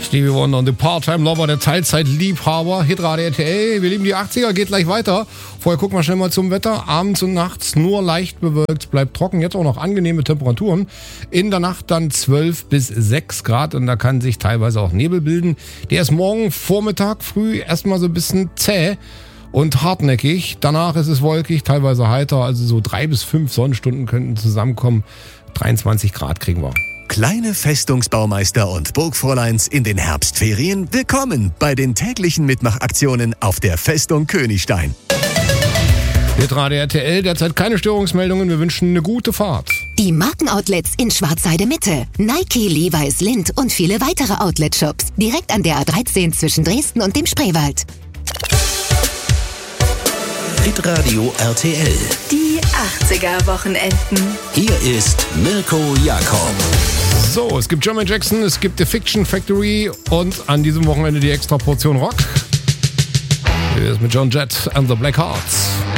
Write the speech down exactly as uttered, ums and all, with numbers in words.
Stevie Wonder und The Part-Time Lover, der Teilzeitliebhaber. Hitradio R T L, wir lieben die achtziger, geht gleich weiter. Vorher gucken wir schnell mal zum Wetter. Abends und nachts nur leicht bewölkt, bleibt trocken. Jetzt auch noch angenehme Temperaturen. In der Nacht dann zwölf bis sechs Grad und da kann sich teilweise auch Nebel bilden. Der ist morgen Vormittag früh erstmal so ein bisschen zäh und hartnäckig. Danach ist es wolkig, teilweise heiter. Also so drei bis fünf Sonnenstunden könnten zusammenkommen. dreiundzwanzig Grad kriegen wir. Kleine Festungsbaumeister und Burgfräuleins in den Herbstferien. Willkommen bei den täglichen Mitmachaktionen auf der Festung Königstein. Hitradio R T L, derzeit keine Störungsmeldungen. Wir wünschen eine gute Fahrt. Die Markenoutlets in Schwarzheide Mitte. Nike, Levi's, Lindt und viele weitere Outlet-Shops. Direkt an der A dreizehn zwischen Dresden und dem Spreewald. Hitradio R T L. Die achtziger-Wochenenden. Hier ist Mirko Jakob. So, es gibt Jermaine Jackson, es gibt The Fiction Factory und an diesem Wochenende die extra Portion Rock. Hier ist mit John Jett and the Black Hearts.